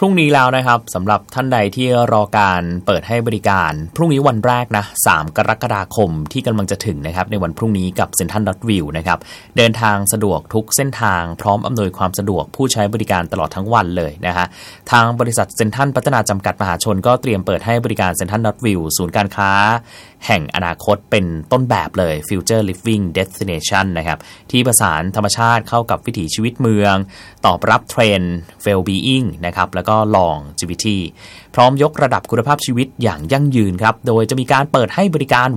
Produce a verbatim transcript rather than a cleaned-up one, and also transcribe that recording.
พรุ่งนี้แล้วนะครับสำหรับท่านใดที่รอการเปิดให้บริการพรุ่งนี้วันแรกนะสามกรกฎาคมที่กำลังจะถึงนะครับในวันพรุ่งนี้กับเซ็นทรัลดอทวิวนะครับเดินทางสะดวกทุกเส้นทางพร้อมอำนวยความสะดวกผู้ใช้บริการตลอดทั้งวันเลยนะฮะทางบริษัทเซ็นทรัลพัฒนาจำกัดมหาชนก็เตรียมเปิดให้บริการเซ็นทรัลดอทวิวศูนย์การค้าแห่งอนาคตเป็นต้นแบบเลย Future Living Destination นะครับที่ประสานธรรมชาติเข้ากับวิถีชีวิตเมืองตอบรับเทรนด์ Well-being นะครับแล้วก็ Longevity พร้อมยกระดับคุณภาพชีวิตอย่างยั่งยืนครับโดยจะมีการเปิดให้บริการ